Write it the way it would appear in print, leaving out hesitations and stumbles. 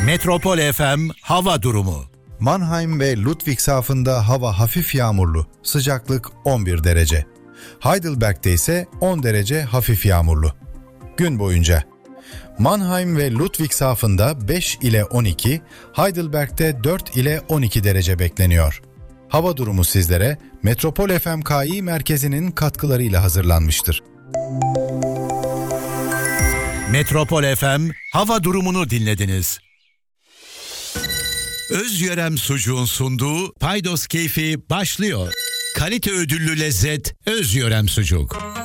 Metropol FM hava durumu. Mannheim ve Ludwigshafen'da hava hafif yağmurlu, sıcaklık 11 derece. Heidelberg'de ise 10 derece hafif yağmurlu. Gün boyunca Mannheim ve Ludwigshafen'da 5 ile 12, Heidelberg'de 4 ile 12 derece bekleniyor. Hava durumu sizlere Metropol FM KI merkezinin katkılarıyla hazırlanmıştır. Metropol FM hava durumunu dinlediniz. Özyörem Sucuğun sunduğu Paydos Keyfi başlıyor. Kalite ödüllü lezzet Özyörem Sucuk.